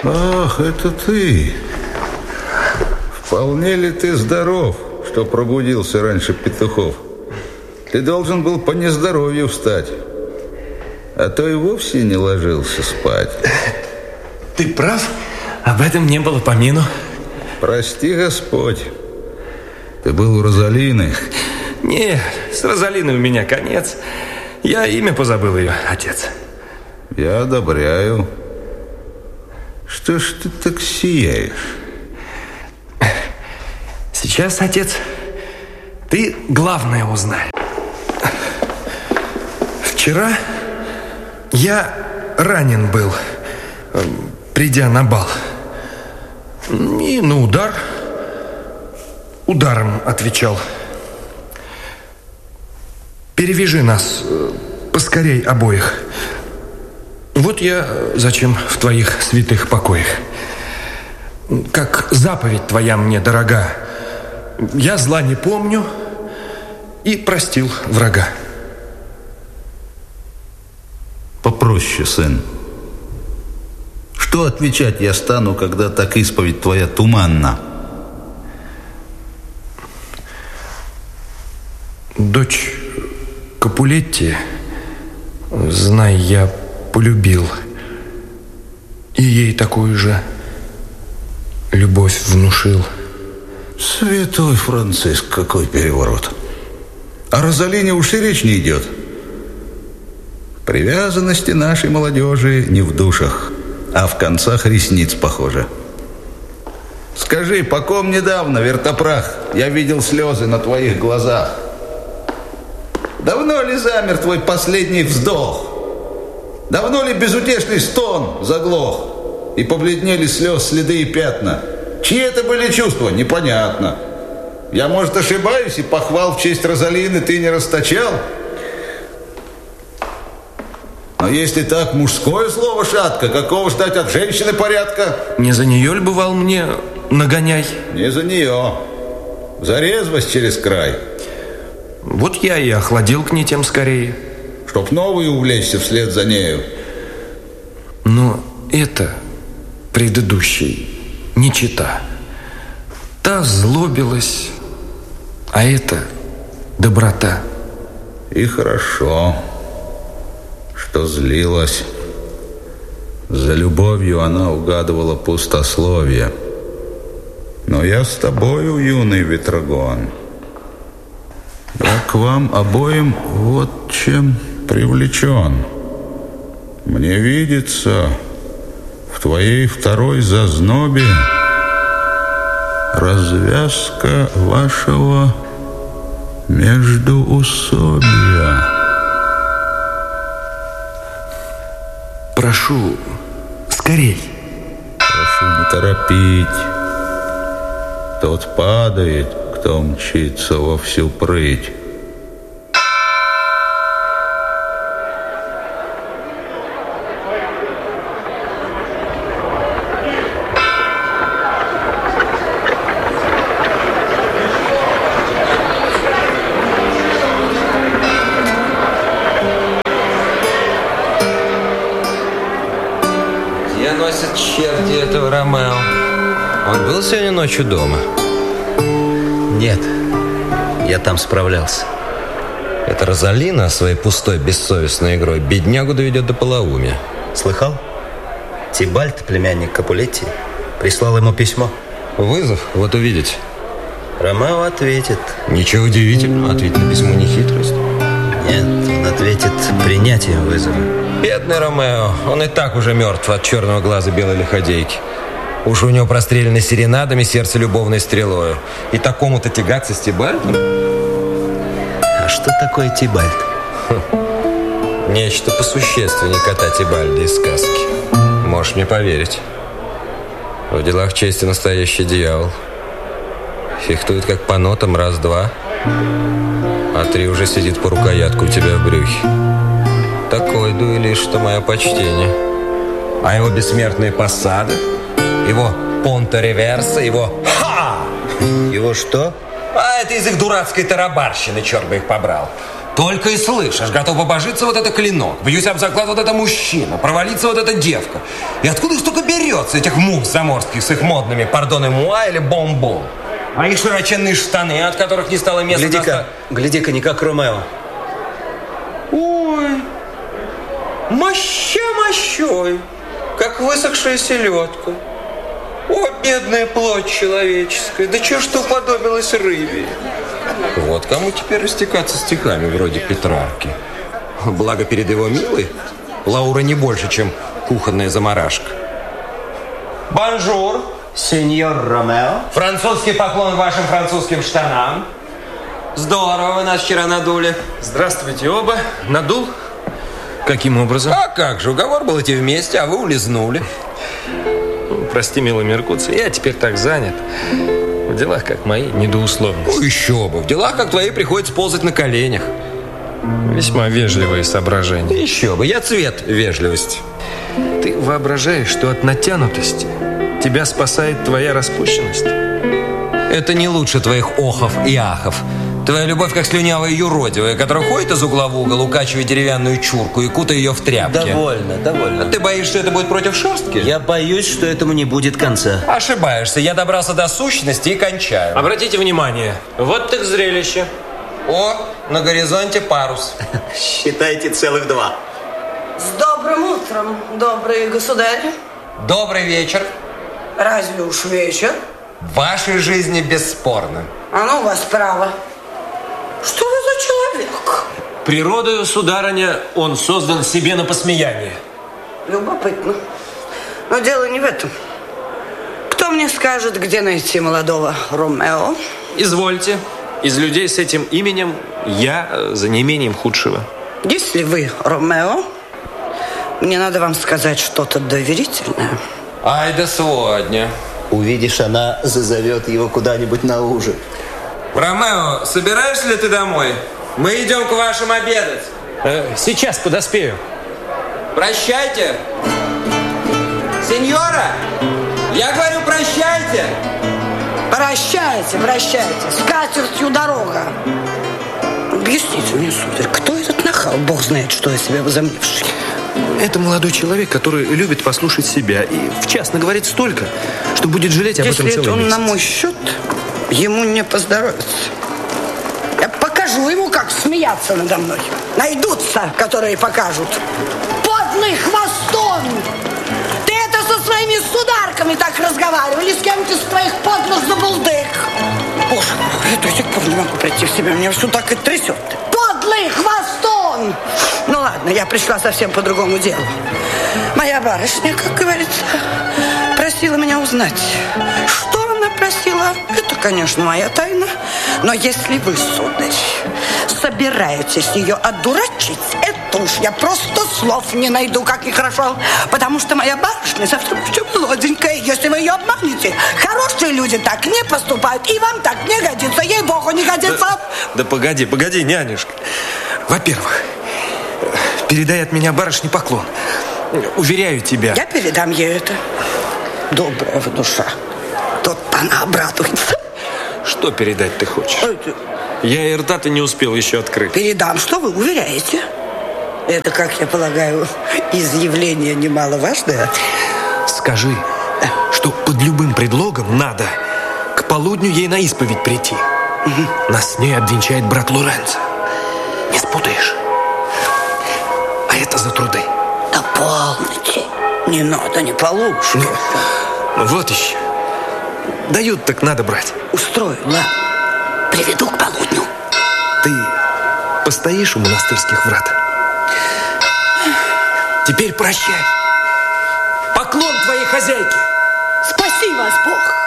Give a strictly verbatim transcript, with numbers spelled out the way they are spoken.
Ах, это ты. Вполне ли ты здоров, что пробудился раньше петухов? Ты должен был по нездоровью встать, а то и вовсе не ложился спать. Ты прав, об этом не было помину. Прости, Господь. Ты был у Розалины? Не, с Розалиной у меня конец. Я имя позабыл ее, отец. Я одобряю. Что ж ты так сияешь? Сейчас, отец, ты главное узнай. Вчера я ранен был, придя на бал. И на удар ударом отвечал. Перевяжи нас поскорей обоих. Вот я зачем в твоих святых покоях. Как заповедь твоя мне дорога, я зла не помню и простил врага. Попроще, сын. Что отвечать я стану, когда так исповедь твоя туманна? Дочь Капулетти, знай, я полюбил, и ей такую же любовь внушил. Святой Франциск, какой переворот! О Розалине уж и речь не идет. Привязанности нашей молодежи не в душах, а в концах ресниц, похоже. Скажи, по ком недавно, вертопрах, я видел слезы на твоих глазах? Давно ли замер твой последний вздох? Давно ли безутешный стон заглох? И побледнели слез следы и пятна? Чьи это были чувства? Непонятно. Я, может, ошибаюсь, и похвал в честь Розалины ты не расточал? Но если так, мужское слово шатко, какого ждать от женщины порядка? Не за нее ли бывал мне нагоняй? Не за нее. За резвость через край. Вот я и охладил к ней тем скорее. Чтоб новые увлечься вслед за нею. Но это предыдущей не чета. Та злобилась, а это доброта. И хорошо, что злилась. За любовью она угадывала пустословие. Но я с тобою, юный Ветрогон. Я к вам обоим вот чем привлечен. Мне видится, в твоей второй зазнобе развязка вашего междуусобия. Прошу, скорей. Прошу не торопить. Тот падает, кто мчится во всю прыть. Где носят черти этого Ромео? Он был сегодня ночью дома? Нет, я там справлялся. Это Розалина своей пустой, бессовестной игрой беднягу доведет до полоумия. Слыхал? Тибальт, племянник Капулетти, прислал ему письмо. Вызов? Вот увидите. Ромео ответит. Ничего удивительного, ответить на письмо не хитрость. Нет, он ответит принятием вызова. Бедный Ромео, он и так уже мертв от черного глаза белой лиходейки. Уж у него прострелено серенадами сердце любовной стрелою. И такому-то тягаться с Тибальтом? А что такое Тибальт? Хм. Нечто посущественнее кота Тибальда из сказки. Можешь мне поверить. В делах чести настоящий дьявол. Фехтует как по нотам раз-два, а три уже сидит по рукоятку у тебя в брюхе. Такой дуэлист, что мое почтение. А его бессмертные пассады, его понто-реверса, его ха! Его что? А это из их дурацкой тарабарщины, черт бы их побрал. Только и слышишь, готов побожиться вот это клинок, бьюсь об заклад вот это мужчина, провалиться вот эта девка. И откуда их столько берет? берется этих мух заморских с их модными пардоне-муа или бомбон? А их широченные штаны, от которых не стало места... Гляди-ка, гляди-ка, не как Ромео. Ой, моща мощой, как высохшая селедка. О, бедная плоть человеческая, да чё ж ты уподобилась рыбе? Вот кому теперь растекаться стихами вроде Петрарки. Благо перед его милой Лаура не больше, чем кухонная заморашка. Бонжур. Сеньор Ромео. Французский поклон вашим французским штанам. Здорово, вы нас вчера надули. Здравствуйте оба. Надул? Каким образом? А как же, уговор был идти вместе, а вы улизнули. Ну, прости, милый Меркуций, я теперь так занят. В делах, как мои, недоусловности. Ну, еще бы, в делах, как твои, приходится ползать на коленях. Весьма вежливые соображения. Еще бы, я цвет вежливости. Ты воображаешь, что от натянутости тебя спасает твоя распущенность? Это не лучше твоих охов и ахов. Твоя любовь как слюнявая юродивая, которая ходит из угла в угол, укачивая деревянную чурку и кутая ее в тряпки. Довольно, довольно. Ты боишься, что это будет против шерстки? Я боюсь, что этому не будет конца. Ошибаешься. Я добрался до сущности и кончаю. Обратите внимание, вот так зрелище. О, на горизонте парус. Считайте целых два. С добрым утром, добрый государь. Добрый вечер. Разве уж вечер? В вашей жизни бесспорно. А ну, у вас право. Что вы за человек? Природою, сударыня, он создан себе на посмеяние. Любопытно. Но дело не в этом. Кто мне скажет, где найти молодого Ромео? Извольте. Из людей с этим именем я за неимением худшего. Если вы Ромео, мне надо вам сказать что-то доверительное. Ай да сегодня. Увидишь, она зазовет его куда-нибудь на ужин. Ромео, собираешься ли ты домой? Мы идем к вашим обедать. Э, сейчас подоспею. Прощайте. Сеньора, я говорю, прощайте. Прощайте, прощайте. С катертью дорога. Объясните мне, сударь, кто этот нахал? Бог знает, что о себе возомнивший. Это молодой человек, который любит послушать себя и вчасно говорит столько, что будет жалеть об этом Если целый это он месяц. на мой счет, ему не поздоровится. Я покажу ему, как смеяться надо мной. Найдутся, которые покажут. Подлый хвостон! Ты это со своими сударками так разговаривали, с кем-то из твоих подлых забулдык. Боже мой, я до сих пор не могу прийти в себя, меня все так и трясет. Подлый хвостон! Ну ладно, я пришла совсем по другому делу. Моя барышня, как говорится, просила меня узнать. Что она просила? Это, конечно, моя тайна. Но если вы, сударь, собираетесь ее одурачить, это уж я просто слов не найду, как нехорошо. Потому что моя барышня совсем еще молоденькая. Если вы ее обманете, хорошие люди так не поступают. И вам так не годится. Ей-богу, не годится. Да, да погоди, погоди, нянюшка. Во-первых, передай от меня барышне поклон. Уверяю тебя. Я передам ей это. Добрая вы душа. Тут-то она обрадуется. Что передать ты хочешь? Я и рта-то не успел еще открыть. Передам, что вы уверяете. Это, как я полагаю, изъявление немаловажное. Скажи, что под любым предлогом надо к полудню ей на исповедь прийти. Угу. Нас с ней обвенчает брат Лоренцо. Не спутаешь? А это за труды. Да полноте. Не надо, не получше. Ну, ну вот еще. Дают, так надо брать. Устрою, ладно. Приведу к полудню. Ты постоишь у монастырских врат? Теперь прощай. Поклон твоей хозяйке. Спаси вас, Бог.